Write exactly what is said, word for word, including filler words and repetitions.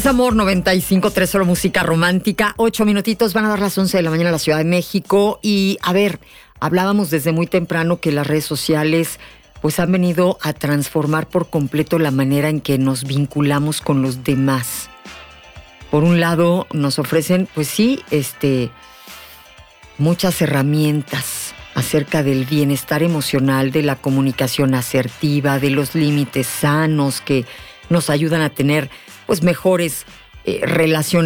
Es Amor noventa y cinco punto tres, solo música romántica. Ocho minutitos, van a dar las once de la mañana en la Ciudad de México. Y a ver, hablábamos desde muy temprano que las redes sociales pues han venido a transformar por completo la manera en que nos vinculamos con los demás. Por un lado, nos ofrecen, pues sí, este, muchas herramientas acerca del bienestar emocional, de la comunicación asertiva, de los límites sanos que nos ayudan a tener pues mejores eh, relaciones